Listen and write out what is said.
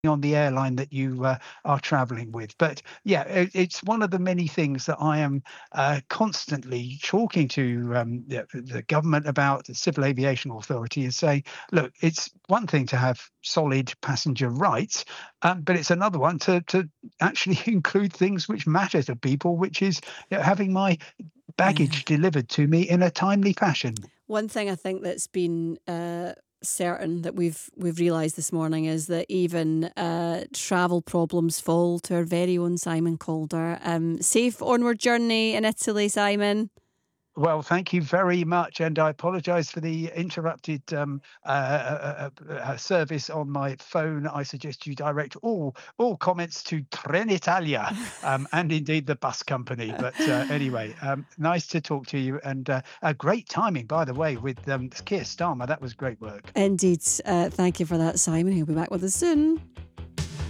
on the airline that you are traveling with. But yeah, it's one of the many things that I am constantly talking to the government about, the Civil Aviation Authority, is saying, look, it's one thing to have solid passenger rights, but it's another one to actually include things which matter to people, which is having my Yeah. baggage delivered to me in a timely fashion. One thing I think that's been certain that we've realised this morning is that even travel problems fall to our very own Simon Calder. Safe onward journey in Italy, Simon. Well, thank you very much, and I apologise for the interrupted service on my phone. I suggest you direct all comments to Trenitalia, and indeed the bus company. But anyway, nice to talk to you, and great timing, by the way, with Keir Starmer. That was great work. Indeed. Thank you for that, Simon. He'll be back with us soon.